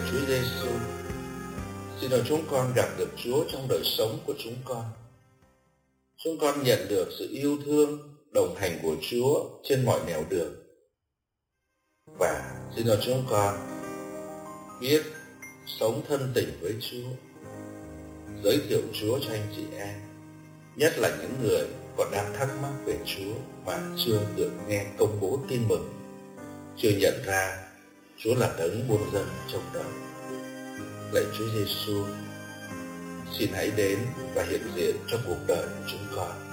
Chúa Giêsu. Xin cho chúng con gặp được Chúa trong đời sống của chúng con. Chúng con nhận được sự yêu thương, đồng hành của Chúa trên mọi nẻo đường. Và xin cho chúng con biết sống thân tình với Chúa, giới thiệu Chúa cho anh chị em, nhất là những người còn đang thắc mắc về Chúa mà chưa được nghe công bố tin mừng, chưa nhận ra Chúa là đấng muôn dân trong đời. Lạy Chúa Giêsu, xin hãy đến và hiện diện trong cuộc đời của chúng con.